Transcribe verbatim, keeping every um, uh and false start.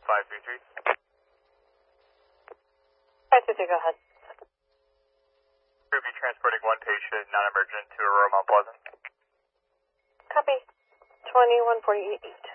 five three three. five three three, go ahead. We'll be transporting one patient, non-emergent, to Aurora Mount Pleasant. Copy. twenty-one forty-eight.